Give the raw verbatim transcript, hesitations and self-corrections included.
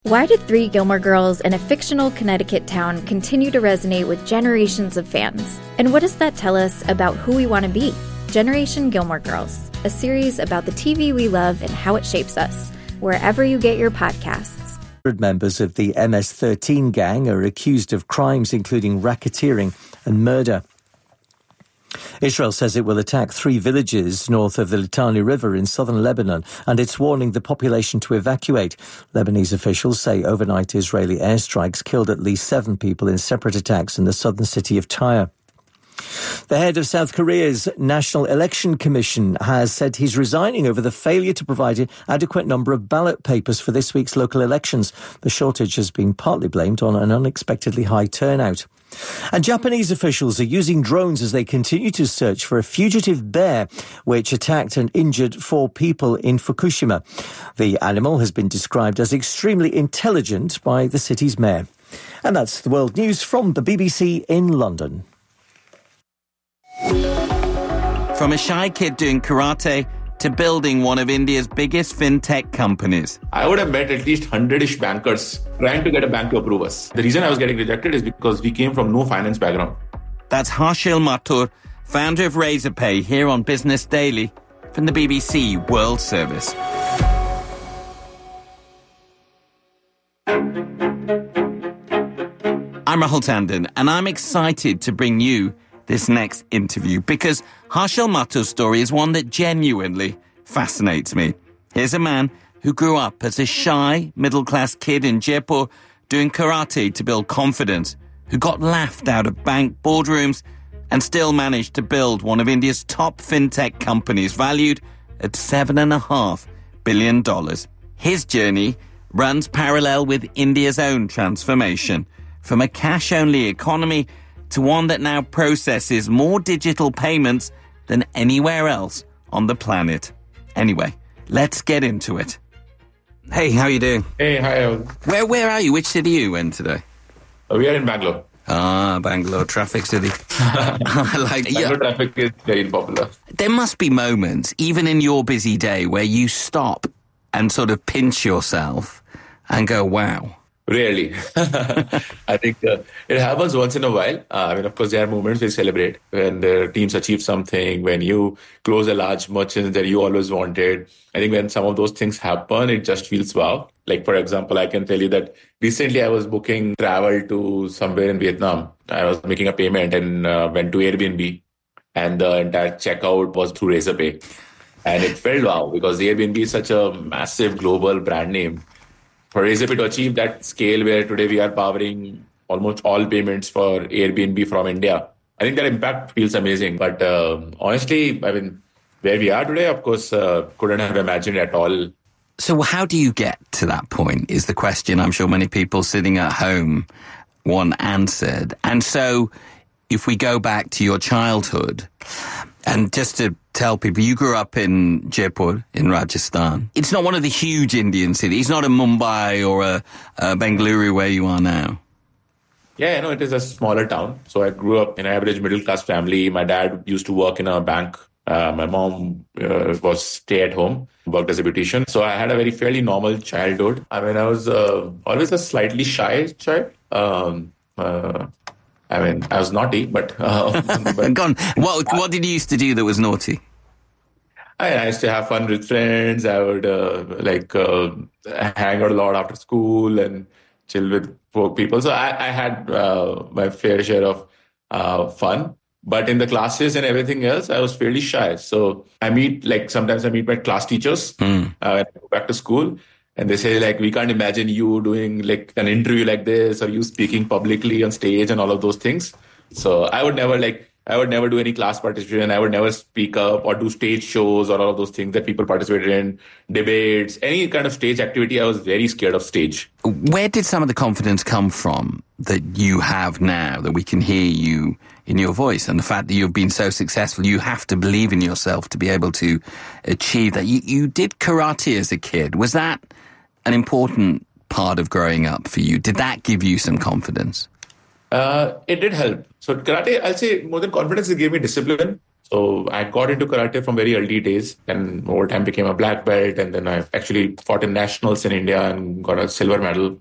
Why do Three Gilmore Girls in a fictional Connecticut town continue to resonate with generations of fans? And what does that tell us about who we want to be? Generation Gilmore Girls, a series about the T V we love and how it shapes us, wherever you get your podcasts. Members of the M S thirteen gang are accused of crimes including racketeering and murder. Israel says it will attack three villages north of the Litani River in southern Lebanon, and it's warning the population to evacuate. Lebanese officials say overnight Israeli airstrikes killed at least seven people in separate attacks in the southern city of Tyre. The head of South Korea's National Election Commission has said he's resigning over the failure to provide an adequate number of ballot papers for this week's local elections. The shortage has been partly blamed on an unexpectedly high turnout. And Japanese officials are using drones as they continue to search for a fugitive bear which attacked and injured four people in Fukushima. The animal has been described as extremely intelligent by the city's mayor. And that's the world news from the B B C in London. From a shy kid doing karate to building one of India's biggest fintech companies. I would have met at least hundred-ish bankers trying to get a bank to approve us. The reason I was getting rejected is because we came from no finance background. That's Harshil Mathur, founder of Razorpay, here on Business Daily from the B B C World Service. I'm Rahul Tandon, and I'm excited to bring you this next interview because Harshil Mathur's story is one that genuinely fascinates me. Here's a man who grew up as a shy, middle-class kid in Jaipur doing karate to build confidence, who got laughed out of bank boardrooms and still managed to build one of India's top fintech companies valued at seven point five billion dollars. His journey runs parallel with India's own transformation from a cash-only economy to one that now processes more digital payments than anywhere else on the planet. Anyway, let's get into it. Hey, how are you doing? Hey, hi. Where where are you? Which city are you in today? Uh, we are in Bangalore. Ah, Bangalore, traffic city. I like Bangalore yeah. traffic is very popular. There must be moments, even in your busy day, where you stop and sort of pinch yourself and go, wow. Rarely. I think uh, it happens once in a while. Uh, I mean, of course, there are moments we celebrate when the teams achieve something, when you close a large merchant that you always wanted. I think when some of those things happen, it just feels wow. Like, for example, I can tell you that recently I was booking travel to somewhere in Vietnam. I was making a payment and uh, went to Airbnb, and the entire checkout was through Razorpay. And it felt wow, because Airbnb is such a massive global brand name. For Razorpay to achieve that scale where today we are powering almost all payments for Airbnb from India, I think that impact feels amazing. But uh, honestly, I mean, where we are today, of course, uh, couldn't have imagined at all. So how do you get to that point is the question I'm sure many people sitting at home want answered. And so if we go back to your childhood, and just to tell people, you grew up in Jaipur, in Rajasthan. It's not one of the huge Indian cities. It's not a Mumbai or a, a Bengaluru where you are now. Yeah, I know it is a smaller town. So I grew up in an average middle-class family. My dad used to work in a bank. Uh, my mom uh, was stay-at-home, worked as a beautician. So I had a very fairly normal childhood. I mean, I was uh, always a slightly shy child. Um, uh, I mean, I was naughty, but... Uh, but Go on. What, what did you used to do that was naughty? I, I used to have fun with friends. I would, uh, like, uh, hang out a lot after school and chill with people. So I, I had uh, my fair share of uh, fun. But in the classes and everything else, I was fairly shy. So I meet, like, sometimes I meet my class teachers mm. uh, when I go back to school. And they say, like, we can't imagine you doing, like, an interview like this or you speaking publicly on stage and all of those things. So I would never, like, I would never do any class participation. I would never speak up or do stage shows or all of those things that people participated in, debates, any kind of stage activity. I was very scared of stage. Where did some of the confidence come from that you have now, that we can hear you in your voice, and the fact that you've been so successful? You have to believe in yourself to be able to achieve that. You, you did karate as a kid. Was that an important part of growing up for you? Did that give you some confidence? Uh, it did help. So karate, I'll say more than confidence, it gave me discipline. So I got into karate from very early days, and over time became a black belt, and then I actually fought in nationals in India and got a silver medal.